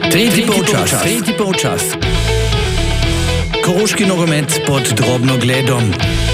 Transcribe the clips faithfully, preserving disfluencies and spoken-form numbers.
Tretji polčas, tretji polčas. Koroški nogomet pod drobnogledom.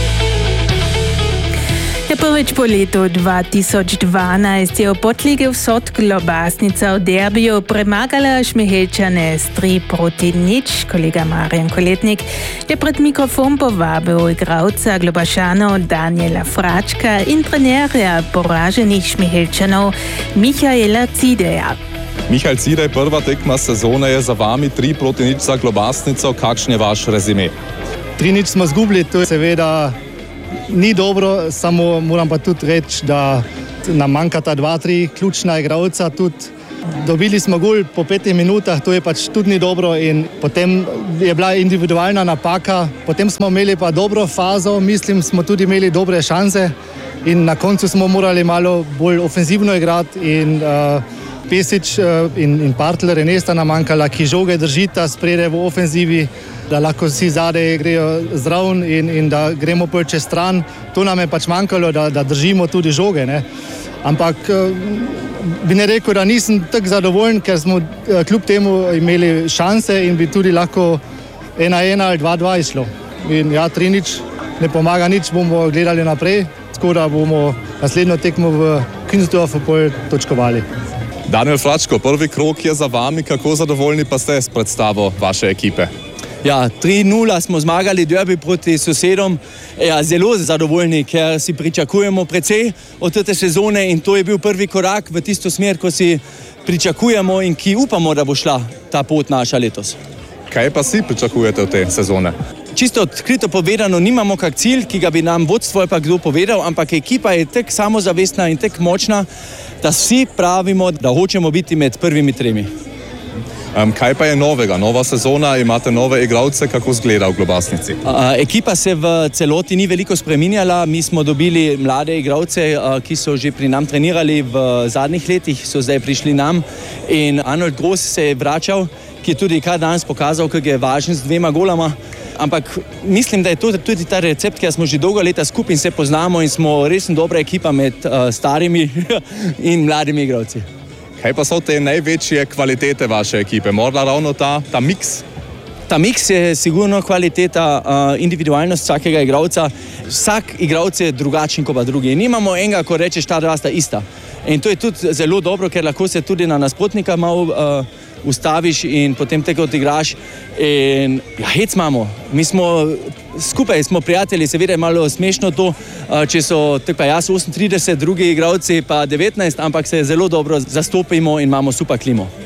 Je prvič po letu dva tisoč dvanajst je v Podligi Vsot Klobasnica v derbiju premagala Šmihelčane s tri proti nič. Kolega Marjan Koletnik je pred mikrofon povabil igralca Globašanov Daniela Fračka in trenerja poraženih Šmihelčanov Michaela Cideja. Michael Cidej, prva tekma sezone je za vami, tri proti nič za Klobasnico. Kakšen je vaš rezime? tri nič smo zgubili, to je seveda ni dobro, samo moram pa tudi reči, da nam manjkata dva, tri ključna igralca. Tudi dobili smo gol po petih minutah, to je pač tudi ni dobro in potem je bila individualna napaka. Potem smo imeli pa dobro fazo, mislim, smo tudi imeli dobre šanse in na koncu smo morali malo bolj ofenzivno igrati in uh, Pesič uh, in, in Partler in Esta nam manjkala, ki žoge držita spredaj v ofenzivi, da lahko vsi zadej grejo zraven in, in da gremo pol čez stran. To nam je pač manjkalo, da, da držimo tudi žoge, ne. Ampak bi ne rekel, da nisem tako zadovoljen, ker smo kljub temu imeli šanse in bi tudi lahko ena ena ali dva dva išlo. In ja, tri nič ne pomaga nič, bomo gledali naprej, tako da bomo naslednjo tekmo v Künzelsdorfu pol točkovali. Daniel Fračko, prvi krog je za vami, kako zadovoljni pa ste s predstavo vaše ekipe? Ja, tri nula smo zmagali derbi proti sosedom. Ja, zelo zadovoljni, ker si pričakujemo precej od te sezone in to je bil prvi korak v tisto smer, ko si pričakujemo in ki upamo, da bo šla ta pot naša letos. Kaj pa si pričakujete od te sezone? Čisto odkrito povedano, nimamo kak cilj, ki ga bi nam vodstvo pa kdo povedal, ampak ekipa je tak samozavestna in tak močna, da vsi pravimo, da hočemo biti med prvimi tremi. Um, kaj pa je novega? Nova sezona, imate nove igralce, kako izgleda v Klobasnici? Uh, ekipa se v celoti ni veliko spreminjala, mi smo dobili mlade igralce, uh, ki so že pri nam trenirali v zadnjih letih, so zdaj prišli nam in Arnold Gross se je vračal, ki je tudi kar danes pokazal, kako je važen z dvema golama. Ampak mislim, da je to tudi ta recept, ker smo že dolgo leta skupaj in se poznamo in smo res dobra ekipa med uh, starimi in mladimi igralci. Kaj pa so te največje kvalitete vaše ekipe? Morda ravno ta, ta miks? Ta miks je sigurno kvaliteta, uh, individualnost vsakega igralca. Vsak igralec je drugačen kot pa drugi. Nimamo enega, ko rečeš, ta dva sta ista. In to je tudi zelo dobro, ker lahko se tudi na nasprotnika malo uh, ustaviš in potem tako odigraš. In ja, hec imamo. Mi smo skupaj, smo prijatelji, seveda je malo smešno to, če so tako pa jaz osemintrideset, drugi igralci pa devetnajst, ampak se zelo dobro zastopimo in imamo super klimo.